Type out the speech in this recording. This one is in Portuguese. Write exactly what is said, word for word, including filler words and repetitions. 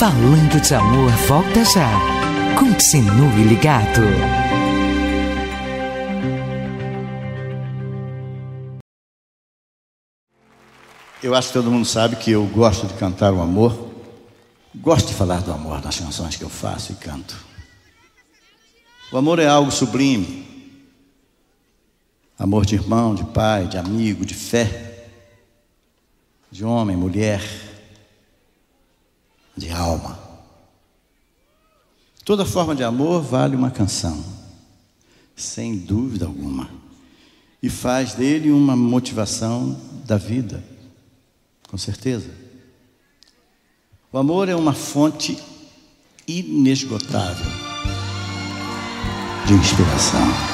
Falando de Amor volta já. Continue ligado. Eu acho que todo mundo sabe que eu gosto de cantar o amor. Gosto de falar do amor nas canções que eu faço e canto. O amor é algo sublime. Amor de irmão, de pai, de amigo, de fé, de homem, mulher, de alma. Toda forma de amor vale uma canção, sem dúvida alguma, e faz dele uma motivação da vida, com certeza. O amor é uma fonte inesgotável de inspiração.